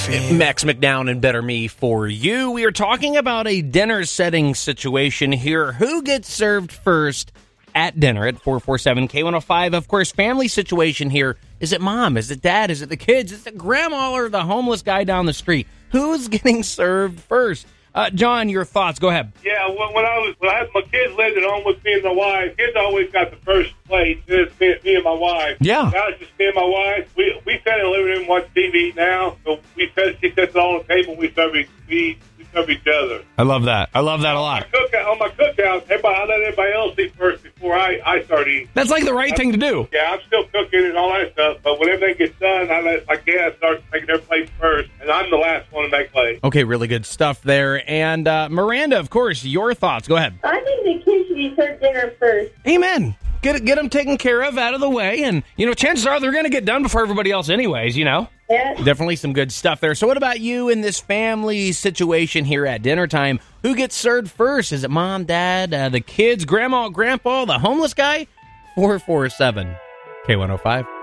Max McDowell and Better Me for you. We are talking about a dinner setting situation here. Who gets served first at dinner at 447-K105? Of course, family situation here. Is it mom? Is it dad? Is it the kids? Is it grandma or the homeless guy down the street? Who's getting served first? John, your thoughts. Go ahead. Yeah, when I had my kids lived at home with me and my wife, kids always got the first plate. Just me and my wife. Yeah. Now it's just me and my wife. We sit in the living room and watch TV now. So she sits it on the table. We serve each other. I love that. I love that a lot. On my cookout, I let everybody else eat first before I start eating. That's like the right thing to do. Yeah, I'm still cooking and all that stuff, but when everything gets done, I let my guests start taking their plates first, and I'm the last one to make plates. Okay, really good stuff there. And Miranda, of course, your thoughts. Go ahead. I think the kids should be served dinner first. Amen. Get them taken care of, out of the way, and, chances are they're going to get done before everybody else anyways, Yeah. Definitely some good stuff there. So what about you in this family situation here at dinner time? Who gets served first? Is it mom, dad, the kids, grandma, grandpa, the homeless guy? 447 K105.